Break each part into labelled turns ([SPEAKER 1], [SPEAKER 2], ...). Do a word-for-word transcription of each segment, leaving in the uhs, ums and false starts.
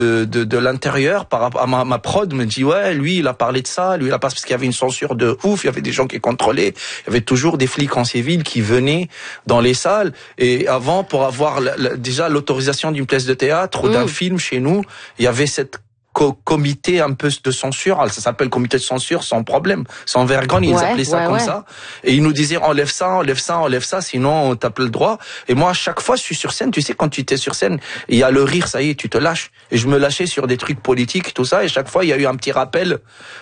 [SPEAKER 1] de, de, de l'intérieur par rapport à ma, ma prod me dit ouais, lui il a parlé de ça, lui il a pas, parce qu'il y avait une censure de ouf, il y avait des gens qui contrôlaient, il y avait toujours des flics en civil qui venaient dans les salles, et avant, pour avoir la, la, déjà l'autorisation d'une pièce de théâtre ou mmh. d'un film chez nous, il y avait cette co- comité un peu de censure, ça s'appelle comité de censure sans problème, sans vergogne, ils
[SPEAKER 2] ouais,
[SPEAKER 1] appelaient ça
[SPEAKER 2] ouais,
[SPEAKER 1] comme
[SPEAKER 2] ouais.
[SPEAKER 1] ça, et ils nous disaient enlève ça, enlève ça, enlève ça, sinon on tape le droit. Et moi à chaque fois je suis sur scène, tu sais quand tu étais sur scène, il y a le rire, ça y est, tu te lâches, et je me lâchais sur des trucs politiques, tout ça, et chaque fois il y a eu un petit rappel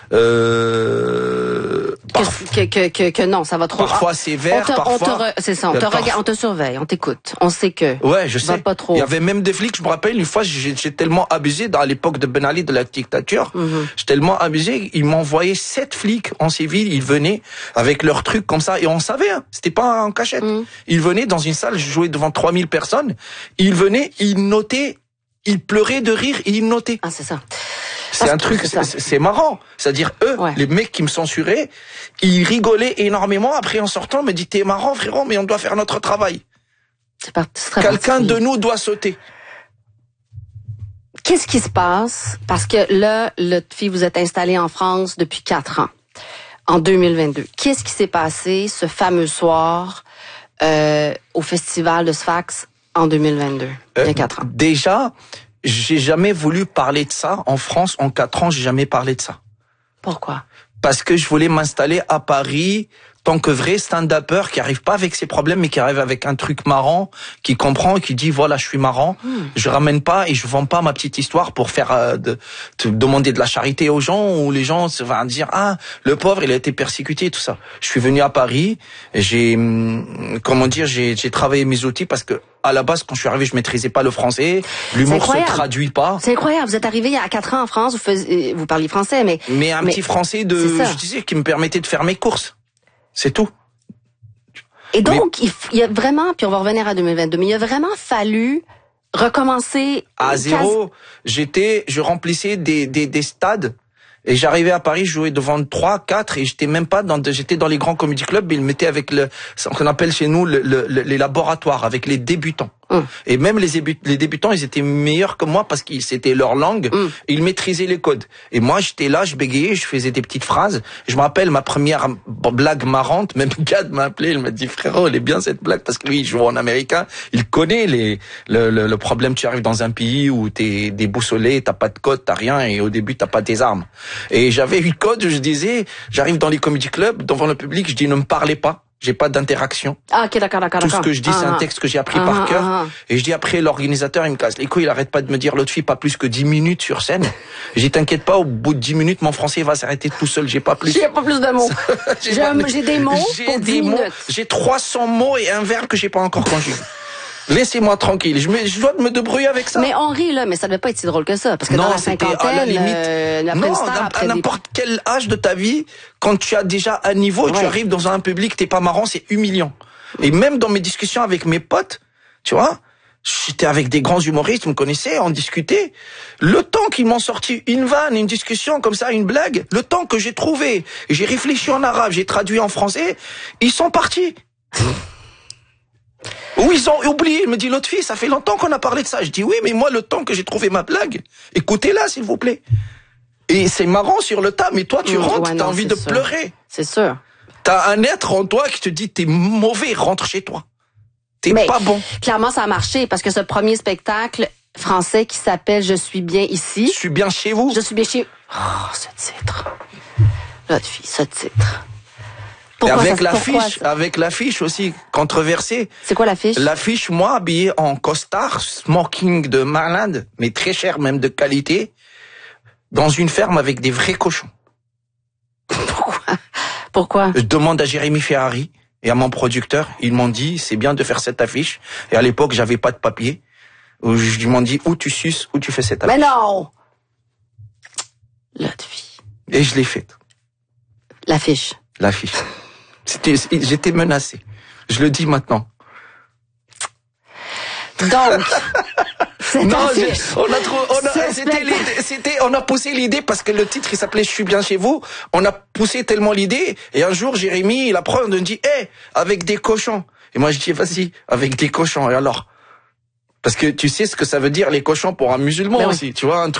[SPEAKER 1] euh,
[SPEAKER 2] parf- que, que, que, que non, ça va trop.
[SPEAKER 1] Parfois sévère,
[SPEAKER 2] on te,
[SPEAKER 1] parfois.
[SPEAKER 2] On te re... C'est ça, on te
[SPEAKER 1] parf...
[SPEAKER 2] regarde, on te surveille, on t'écoute, on sait que.
[SPEAKER 1] Ouais, je sais.
[SPEAKER 2] Pas trop.
[SPEAKER 1] Il y avait même des flics, je me rappelle une fois, j'ai, j'ai tellement abusé dans l'époque de Ben Ali de la dictature, mm-hmm. j'ai tellement abusé, ils m'envoyaient sept flics en civil, ils venaient avec leurs trucs comme ça, et on savait, hein, c'était pas en cachette. Mm. Ils venaient dans une salle, je jouais devant trois mille personnes, ils venaient, ils notaient, ils pleuraient de rire et ils notaient.
[SPEAKER 2] Ah, c'est ça.
[SPEAKER 1] C'est un truc, c'est, c'est marrant. C'est-à-dire, eux, ouais. les mecs qui me censuraient, ils rigolaient énormément. Après, en sortant, me dit, t'es marrant, frérot, mais on doit faire notre travail.
[SPEAKER 2] C'est pas, c'est très
[SPEAKER 1] Quelqu'un de nous doit sauter.
[SPEAKER 2] Qu'est-ce qui se passe? Parce que là, le fille, vous êtes installé en France depuis quatre ans, en deux mille vingt-deux. Qu'est-ce qui s'est passé ce fameux soir euh, au festival de Sfax en deux mille vingt-deux, il y a quatre ans?
[SPEAKER 1] Euh, déjà, j'ai jamais voulu parler de ça. En France, en quatre ans, j'ai jamais parlé de ça.
[SPEAKER 2] Pourquoi?
[SPEAKER 1] Parce que je voulais m'installer à Paris tant que vrai stand-upper qui arrive pas avec ses problèmes, mais qui arrive avec un truc marrant, qui comprend et qui dit voilà, je suis marrant. Hmm. Je ramène pas et je vends pas ma petite histoire pour faire euh, de, de demander de la charité aux gens, où les gens se vont dire ah, le pauvre il a été persécuté, tout ça. Je suis venu à Paris, j'ai comment dire, j'ai, j'ai travaillé mes outils parce que à la base, quand je suis arrivé, je maîtrisais pas le français. L'humour se traduit pas.
[SPEAKER 2] C'est incroyable. Vous êtes arrivé il y a quatre ans en France, vous faisiez, vous parliez français, mais
[SPEAKER 1] mais un
[SPEAKER 2] mais,
[SPEAKER 1] petit français de, je disais, qui me permettait de faire mes courses. C'est tout.
[SPEAKER 2] Et donc, mais, il, il y a vraiment, puis on va revenir à deux mille vingt-deux, mais il a vraiment fallu recommencer
[SPEAKER 1] à zéro. Quasi... J'étais, je remplissais des, des, des stades. Et j'arrivais à Paris, je jouais devant trois, quatre, et j'étais même pas dans, j'étais dans les grands comedy clubs, ils me mettaient avec le, ce qu'on appelle chez nous le, le, le, les laboratoires, avec les débutants. Mmh. Et même les, les débutants, ils étaient meilleurs que moi parce que c'était leur langue, mmh. et ils maîtrisaient les codes. Et moi, j'étais là, je bégayais, je faisais des petites phrases. Je me rappelle ma première blague marrante, même Gad m'a appelé, il m'a dit frérot, elle est bien cette blague parce que lui, il joue en américain, il connaît les, le, le, le problème. Tu arrives dans un pays où t'es déboussolé, t'as pas de code, t'as rien, et au début, t'as pas tes armes. Et j'avais eu code, je disais, j'arrive dans les comedy clubs, devant le public, je dis ne me parlez pas. J'ai pas d'interaction.
[SPEAKER 2] Ah, ok, d'accord, d'accord,
[SPEAKER 1] Tout
[SPEAKER 2] d'accord.
[SPEAKER 1] ce que je dis, ah, c'est un texte que j'ai appris
[SPEAKER 2] ah,
[SPEAKER 1] par cœur.
[SPEAKER 2] Ah,
[SPEAKER 1] et je dis après, l'organisateur, il me casse les couilles, il arrête pas de me dire, l'autre fille, pas plus que dix minutes sur scène. J'ai t'inquiète pas, au bout de dix minutes, mon français va s'arrêter tout seul, j'ai pas plus.
[SPEAKER 2] J'ai pas plus de mots. j'ai, j'ai, pas, j'ai des mots
[SPEAKER 1] j'ai
[SPEAKER 2] pour
[SPEAKER 1] des
[SPEAKER 2] dix
[SPEAKER 1] mots,
[SPEAKER 2] minutes.
[SPEAKER 1] J'ai trois cents mots et un verbe que j'ai pas encore conjugué. Laissez-moi tranquille, je, me, je dois me débrouiller avec ça.
[SPEAKER 2] Mais on rit là, mais ça devait pas être si drôle que ça, parce que
[SPEAKER 1] non,
[SPEAKER 2] dans la cinquantaine,
[SPEAKER 1] à la limite,
[SPEAKER 2] euh, après
[SPEAKER 1] non,
[SPEAKER 2] star,
[SPEAKER 1] à n'importe des... quel âge de ta vie, quand tu as déjà un niveau, ouais. tu arrives dans un public, t'es pas marrant, c'est humiliant. Et même dans mes discussions avec mes potes, tu vois, j'étais avec des grands humoristes, vous me connaissez, on discutait. Le temps qu'ils m'ont sorti une vanne, une discussion comme ça, une blague, le temps que j'ai trouvé, j'ai réfléchi en arabe, j'ai traduit en français, ils sont partis. Ou ils ont oublié, il me dit l'autre fille, ça fait longtemps qu'on a parlé de ça. Je dis oui, mais moi le temps que j'ai trouvé ma blague, écoutez-la s'il vous plaît. Et c'est marrant sur le tas, mais toi tu mmh, rentres, ouais, t'as non, envie de
[SPEAKER 2] sûr.
[SPEAKER 1] pleurer.
[SPEAKER 2] C'est sûr.
[SPEAKER 1] T'as un être en toi qui te dit t'es mauvais, rentre chez toi. T'es mais, pas bon.
[SPEAKER 2] Clairement ça a marché parce que ce premier spectacle français qui s'appelle Je suis bien ici.
[SPEAKER 1] Je suis bien chez vous.
[SPEAKER 2] Je suis bien chez... Oh, ce titre. L'autre fille, ce titre.
[SPEAKER 1] Pourquoi avec ça, l'affiche, avec l'affiche aussi controversée.
[SPEAKER 2] C'est quoi l'affiche?
[SPEAKER 1] L'affiche, moi, habillé en costard, smoking de malade, mais très cher, même de qualité, dans une ferme avec des vrais cochons.
[SPEAKER 2] Pourquoi? Pourquoi?
[SPEAKER 1] Je demande à Jérémy Ferrari et à mon producteur, ils m'ont dit, c'est bien de faire cette affiche. Et à l'époque, j'avais pas de papier. Ils m'ont dit, où tu suces, où tu fais cette affiche.
[SPEAKER 2] Mais non! L'autre fille.
[SPEAKER 1] Et je l'ai faite.
[SPEAKER 2] L'affiche.
[SPEAKER 1] L'affiche. C'était, j'étais menacé. Je le dis maintenant.
[SPEAKER 2] Donc,
[SPEAKER 1] non, je, on a trop, on a, c'était, l'idée, c'était, on a poussé l'idée parce que le titre il s'appelait Je suis bien chez vous. On a poussé tellement l'idée et un jour Jérémy, il apprend, on me dit, hé, hey, avec des cochons. Et moi je dis, vas-y, avec des cochons. Et alors, Parce que tu sais ce que ça veut dire les cochons pour un musulman
[SPEAKER 2] Ben oui.
[SPEAKER 1] aussi, tu vois, un